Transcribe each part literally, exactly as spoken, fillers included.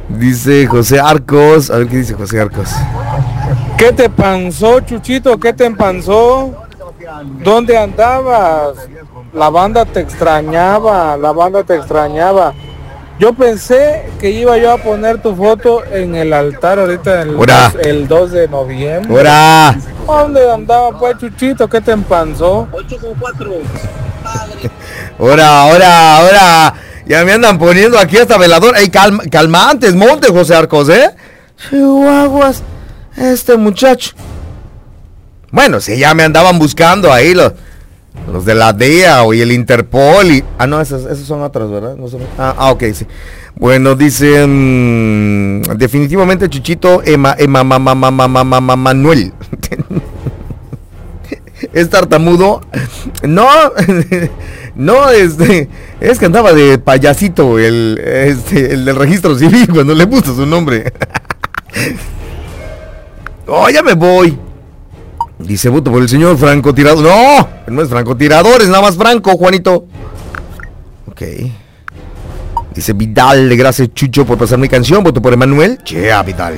Dice José Arcos. A ver qué dice José Arcos. ¿Qué te panzó, Chuchito? ¿Qué te empanzó? ¿Dónde andabas? La banda te extrañaba, la banda te extrañaba. Yo pensé que iba yo a poner tu foto en el altar ahorita el, dos, el dos de noviembre. ¡Hora! ¿Dónde andaba pues, Chuchito? ¿Qué te empanzó? ocho con cuatro. ¡Hora, hora, hora! Ya me andan poniendo aquí hasta velador. ¡Ey, calma, calmantes, monte, José Arcos, eh! Chihuahuas, este muchacho. Bueno, si ya me andaban buscando ahí los, los de la D E A y el Interpol y... Ah, no, esos, esos son otros, ¿verdad? No son... ah, ah, ok, sí. Bueno, dicen... Definitivamente Chuchito Emma, Emma, mamá, mamá, mamá, mamá, Manuel. ¿Es tartamudo? No, no, este, es que andaba de payasito el, este, el del registro civil cuando le puso su nombre. Oh, ya me voy. Dice, voto por el señor francotirador. No, no es francotirador, es nada más Franco, Juanito. Ok. Dice Vidal, gracias Chucho por pasar mi canción, voto por Emanuel. Chea, Vidal.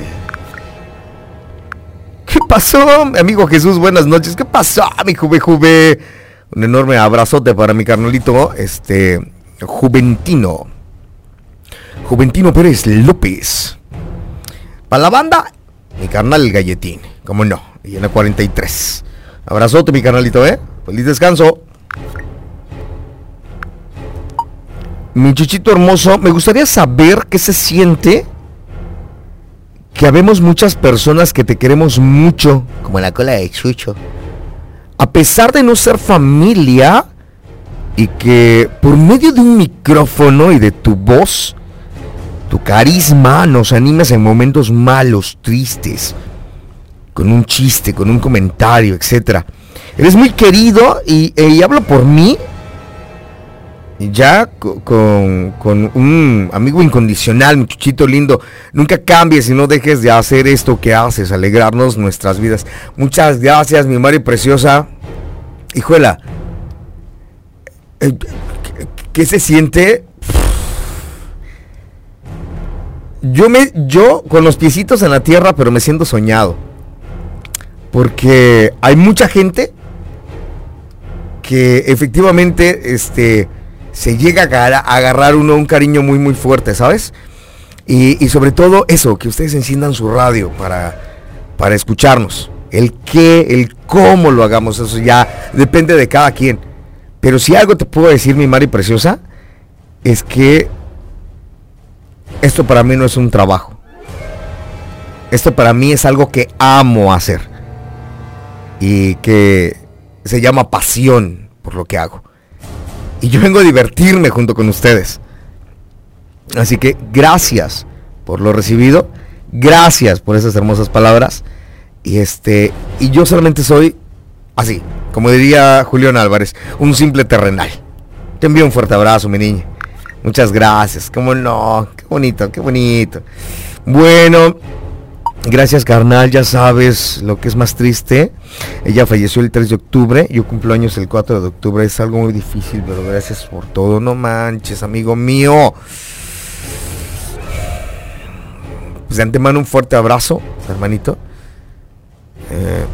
¿Qué pasó, mi amigo Jesús? Buenas noches. ¿Qué pasó, mi juve juve? Un enorme abrazote para mi carnalito, este, Juventino. Juventino Pérez López. Para la banda, mi carnal el Galletín, cómo no, y en la cuarenta y tres. Abrazote, mi carnalito, ¿eh? Feliz descanso. Mi Chuchito hermoso, me gustaría saber qué se siente que habemos muchas personas que te queremos mucho, como la cola de Chucho, a pesar de no ser familia, y que por medio de un micrófono y de tu voz, tu carisma, nos animas en momentos malos, tristes, con un chiste, con un comentario, etcétera. Eres muy querido y, y hablo por mí, ya con, con un amigo incondicional, mi Chuchito lindo. Nunca cambies y no dejes de hacer esto que haces, alegrarnos nuestras vidas. Muchas gracias, mi Mari preciosa. Hijuela, ¿qué se siente? Yo me, yo con los piecitos en la tierra, pero me siento soñado, porque hay mucha gente que efectivamente, este, se llega a agarrar, a agarrar uno un cariño muy muy fuerte, ¿sabes? Y, y sobre todo eso, que ustedes enciendan su radio para, para escucharnos. El qué, el cómo lo hagamos, eso ya depende de cada quien. Pero si algo te puedo decir, mi Mari preciosa, es que esto para mí no es un trabajo. Esto para mí es algo que amo hacer. Y que se llama pasión por lo que hago. Y yo vengo a divertirme junto con ustedes. Así que gracias por lo recibido. Gracias por esas hermosas palabras. Y este, y yo solamente soy así, como diría Julián Álvarez, un simple terrenal. Te envío un fuerte abrazo, mi niña. Muchas gracias. Cómo no, qué bonito, qué bonito. Bueno, gracias, carnal. Ya sabes lo que es más triste. Ella falleció el tres de octubre. Yo cumplo años el cuatro de octubre. Es algo muy difícil, pero gracias por todo. No manches, amigo mío. Pues de antemano un fuerte abrazo, hermanito. Eh,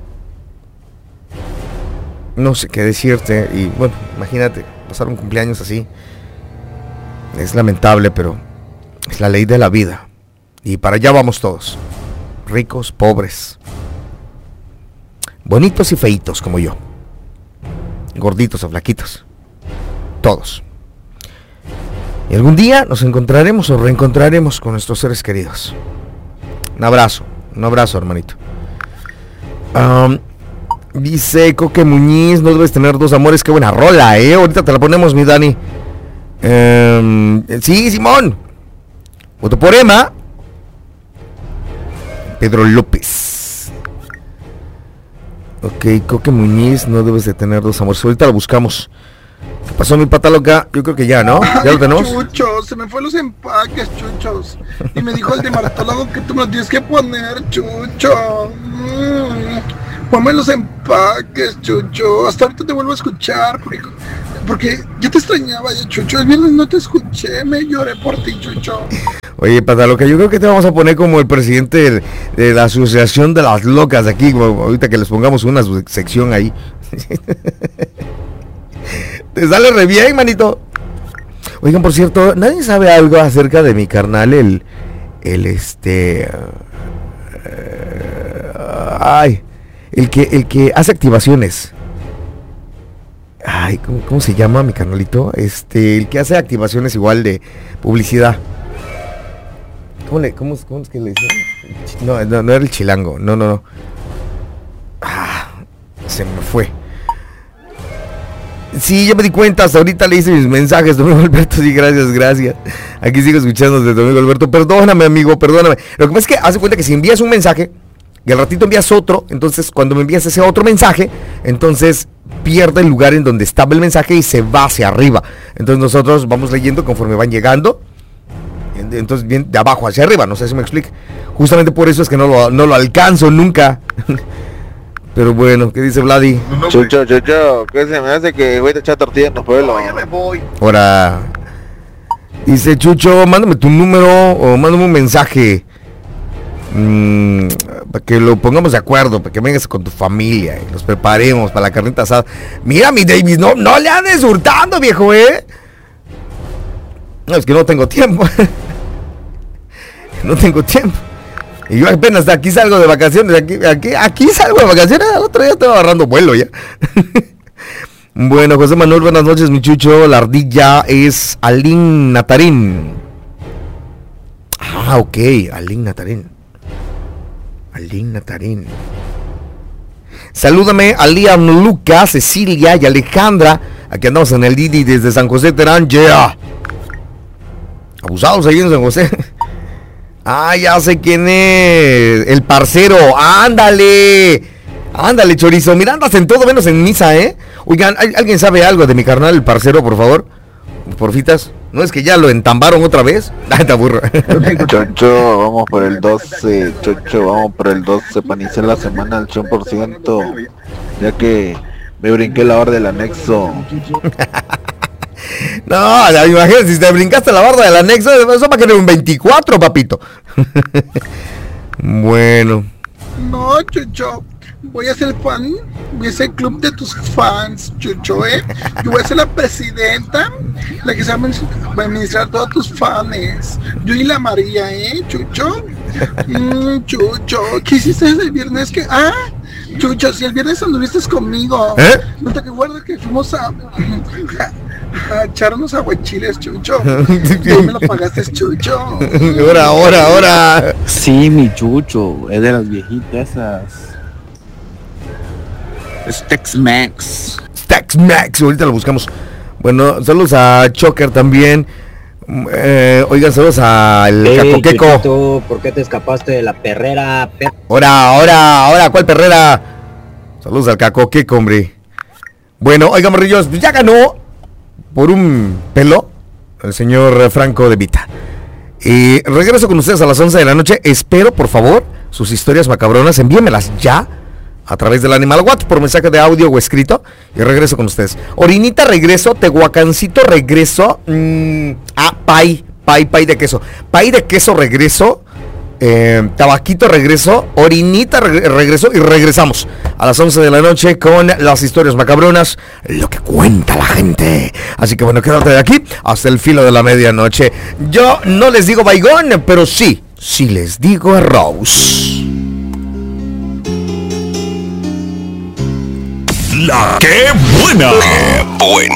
no sé qué decirte. Y bueno, imagínate, pasar un cumpleaños así. Es lamentable, pero es la ley de la vida. Y para allá vamos todos. Ricos, pobres, bonitos y feitos como yo, gorditos o flaquitos, todos. Y algún día nos encontraremos o reencontraremos con nuestros seres queridos. Un abrazo, un abrazo, hermanito. Um, dice Coque Muñiz, no debes tener dos amores. Qué buena rola, eh. Ahorita te la ponemos, mi Dani. Um, sí, Simón. Voto por Emma. Pedro López. Ok, Coque Muñiz, no debes de tener dos amores. Ahorita lo buscamos. ¿Qué pasó, mi pata loca? Yo creo que ya, ¿no? ¿Ya lo tenemos? Chucho, se me fue los empaques, chuchos. Y me dijo el de martólogo que tú me los tienes que poner, chucho. Mm, ponme los empaques, chucho. Hasta ahorita te vuelvo a escuchar, porque, porque yo te extrañaba ya, chucho. El viernes no te escuché, me lloré por ti, chucho. Oye, Pataloca, yo creo que te vamos a poner como el presidente de, de la Asociación de las Locas de aquí, ahorita que les pongamos una sección ahí. Te sale re bien, manito. Oigan, por cierto, ¿nadie sabe algo acerca de mi carnal, el, el este, uh, ay, el que, el que hace activaciones? Ay, ¿cómo, cómo se llama mi carnalito? Este, el que hace activaciones igual de publicidad. ¿Cómo, le, cómo, cómo es que le dicen? No, no, no era el chilango. No, no, no. Ah, se me fue. Sí, ya me di cuenta. Hasta ahorita le hice mis mensajes. Domingo Alberto, sí, gracias, gracias. Aquí sigo escuchando de Domingo Alberto. Perdóname, amigo, perdóname. Lo que pasa es que hace cuenta que si envías un mensaje y al ratito envías otro, entonces cuando me envías ese otro mensaje, entonces pierde el lugar en donde estaba el mensaje y se va hacia arriba. Entonces nosotros vamos leyendo conforme van llegando. Entonces bien de abajo hacia arriba, no sé si me explico. Justamente por eso es que no lo, no lo alcanzo nunca. Pero bueno, ¿qué dice Vladi? Chucho, chucho, ¿qué se me hace que voy a echar tortillas en los pueblos? No, ya me voy. Ahora, dice Chucho, mándame tu número o mándame un mensaje. Mmm, para que lo pongamos de acuerdo, para que vengas con tu familia y los preparemos para la carnita asada. Mira, mi Davis, no, no le andes hurtando, viejo, ¿eh? No, es que no tengo tiempo. No tengo tiempo. Y yo apenas de aquí salgo de vacaciones. Aquí, aquí, aquí salgo de vacaciones. El otro día estaba agarrando vuelo ya. Bueno, José Manuel, buenas noches, mi Chucho. La ardilla es Alín Natarín. Ah, ok, Alín Natarín. Alín Natarín. Salúdame a Liam, Lucas, Cecilia y Alejandra. Aquí andamos en el Didi desde San José Terán. Yeah. Abusados ahí en San José. Ah, ya sé quién es. El parcero. Ándale. Ándale, chorizo. Mira, andas en todo menos en misa, ¿eh? Oigan, ¿alguien sabe algo de mi carnal, el parcero, por favor? Porfitas. ¿No es que ya lo entambaron otra vez? Ah, te aburro. Chocho, vamos por el doce. Chocho, vamos por el doce para iniciar la semana al cien por ciento. Ya que me brinqué la hora del anexo. No, imagínate, si te brincaste la barda del anexo, eso va a querer un veinticuatro, papito. Bueno. No, Chucho, voy a ser fan, voy a ser club de tus fans, Chucho, ¿eh? Yo voy a ser la presidenta, la que se va a administrar todos tus fans. Yo y la María, ¿eh, Chucho? Mm, Chucho, ¿qué hiciste el viernes? que Ah, Chucho, si el viernes anduviste conmigo, ¿eh? ¿No te acuerdas que fuimos a... a a echarnos aguachiles, Chucho? ¿Tú me lo pagaste, Chucho? Ahora, ahora, ahora. Sí, mi Chucho, es de las viejitas esas. Es Tex-Mex. Tex-Mex, ahorita lo buscamos. Bueno, saludos a Choker también. Eh, oigan, saludos al hey, Cacoqueco. Chuchito, ¿por qué te escapaste de la perrera? Per ahora, ahora, ahora, ¿cuál perrera? Saludos al Cacoqueco, hombre. Bueno, oigan, morrillos, ya ganó por un pelo el señor Franco de Vita. Y regreso con ustedes a las once de la noche. Espero, por favor, sus historias macabronas, envíenmelas ya a través del Animal Watch por mensaje de audio o escrito. Y regreso con ustedes. Orinita, regreso. Tehuacancito, regreso. Mmm, ah, pay, pay, pay de queso. Pay de queso, regreso. Eh, tabaquito, regreso. Orinita, reg regreso. Y regresamos a las once de la noche con las historias macabronas, lo que cuenta la gente. Así que bueno, quédate de aquí hasta el filo de la medianoche. Yo no les digo baigón, pero sí, sí les digo arroz. La que buena. Qué buena.